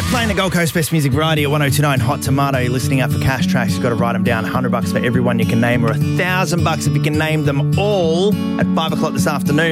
Playing the Gold Coast Best Music Variety at 1029 Hot Tomato. You're listening out for cash tracks. You've got to write them down. $100 for everyone you can name, or $1,000 if you can name them all at 5 o'clock this afternoon.